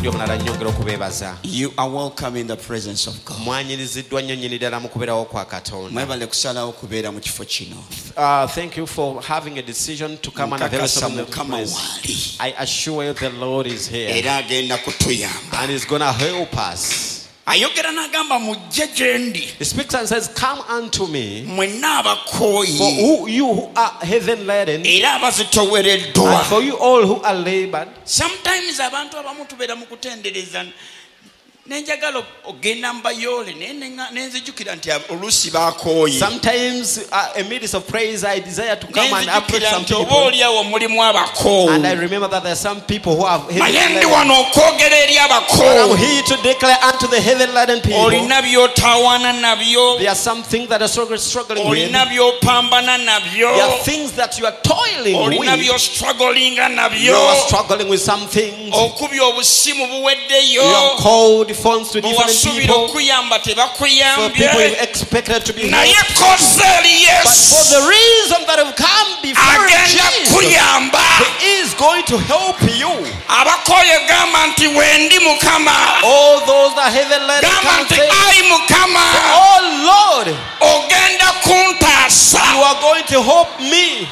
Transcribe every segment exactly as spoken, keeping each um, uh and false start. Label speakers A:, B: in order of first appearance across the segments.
A: omulundi omulala nnyongera okubeebaza.
B: You are welcome in the presence of God.
A: Mwanyiriziddwa nnyo nnyini ddala mu kubeerawo kwa Katonda.
B: Mwebale kusalawo kubeera mu kifo kino.
A: Uh, thank you for having a decision to come and avail yourself of the place. I assure you the Lord is here
B: Era agenda kutuyamba.
A: and He's going to help us.
B: Ayogera n'agamba mujje gye ndi.
A: He speaks and says, come unto me,
B: Mwenna abakooyi.
A: for who, you who are heaven laden,
B: Era abazitowereddwa.
A: and for you all who are labored.
B: Sometimes abantu abamu tubeera mu kutendereza nenjagala ogenda mbayole nenzijukira nti oluusi bakooyi.
A: Sometimes uh, amidst of praise I desire to come and approach some people,
B: obaoliawo mulimu abakoowu.
A: and I remember that there are some people who have heaven
B: Naye ndi
A: laden.
B: wano okwogera eri
A: I'm
B: abakoowu.
A: here to declare unto the heaven laden people,
B: Olina by'otawaana nabyo.
A: there are some things that are strugg- struggling with.
B: Olina by'opambana nabyo.
A: There are things that you are toiling
B: Olina
A: with.
B: by'ostrugglinga
A: You
B: nabyo.
A: are struggling with some things.
B: Okubya obusimu buweddeyo.
A: You are called phones to different
B: Bw'wasuubira
A: people.
B: okuyamba
A: So people you
B: tebakuyambye.
A: expected to be
B: Naye
A: helped.
B: koze eri
A: But for
B: Yesu
A: the reason that have come before
B: agenda
A: Jesus,
B: kuyamba.
A: He is going to help you.
B: Abakooye gamba nti wendi Mukama.
A: All those that heaven let
B: Gamba
A: come
B: nti
A: say,
B: ayi Mukama
A: oh Lord,
B: ogenda
A: you
B: kuntaasa.
A: are going to help me.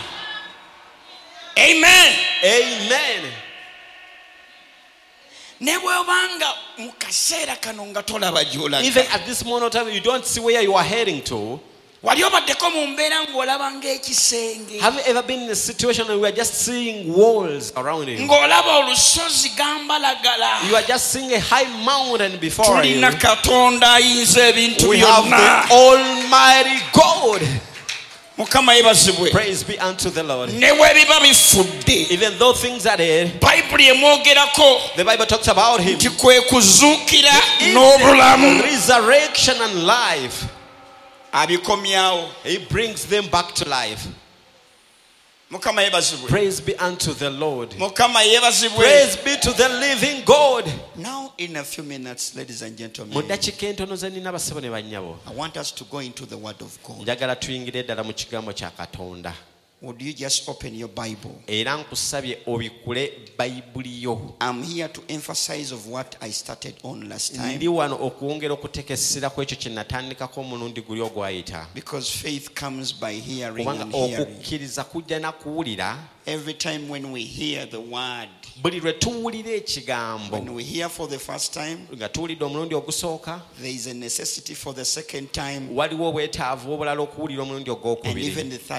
B: Amen.
A: Amen.
B: Ne bw'obanga mu kaseera kano nga tolaba gy'olaga.
A: Even at this moment of time, you don't see where you are heading to.
B: Wali obaddeko mu mbeera ng'olaba ng'ekisenge.
A: Have you ever been in a situation where we are just seeing walls around you?
B: Ng'olaba olusozi gambalagala.
A: You are just seeing a high mountain before you.
B: Tulina Katonda ayinza ebintu
A: We have
B: byonna.
A: the Almighty God.
B: Mukama yebazibwe.
A: Praise be unto the Lord.
B: Ne bwebiba bifudde.
A: Even though things are dead,
B: Bayibuli emwogerako
A: the Bible talks about Him.
B: nti kwe kuzuukira
A: Is
B: n'obulamu.
A: resurrection and life.
B: Abikomyawo.
A: He brings them back to life.
B: Mukama yebazibwe.
A: Praise be unto the Lord.
B: Mukama yebazibwe.
A: Praise be to the living God.
B: Now in a few minutes, ladies and
A: Mu
B: gentlemen,
A: ddakiika entono ze nnina basebo ne bannyabo,
B: I want us to go into the Word of God.
A: njagala tuyingire ddala mu kigambo kya Katonda.
B: Would you just open your Bible?
A: Era nkusabye obikule bayibuli yo.
B: I'm here to emphasize of what I started on last time.
A: Ndi wano okwongera okutekesera ku ekyo kye natandikako omulundi guli ogwayita.
B: Because faith comes by hearing
A: Kubanga
B: and hearing.
A: okukkiriza kujja na kuwulira.
B: Every time when we hear the word,
A: Buli lwe tuwulira ekigambo,
B: when we hear for the first time,
A: nga tuwulidde omulundi ogusooka,
B: there is a necessity for the second time
A: waliwo obwetaavu obulala okuwulira omulundi
B: and
A: ogwokubiri.
B: even the third